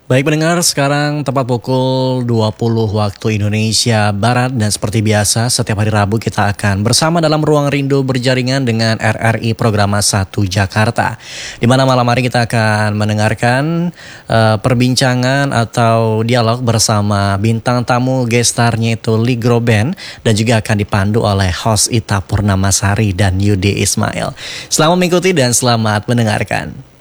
Baik pendengar, sekarang tepat pukul 20 waktu Indonesia Barat dan seperti biasa setiap hari Rabu kita akan bersama dalam Ruang Rindu berjaringan dengan RRI Programa 1 Jakarta. Di mana malam hari kita akan mendengarkan perbincangan atau dialog bersama bintang tamu gestarnya itu Ligro Band dan juga akan dipandu oleh host Ita Purnamasari dan Yudi Ismail. Selamat mengikuti dan selamat mendengarkan.